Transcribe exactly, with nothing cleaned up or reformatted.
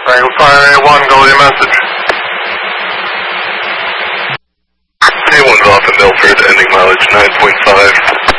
Triangle five A one, go with your message. A one's off in Milford, ending mileage nine point five.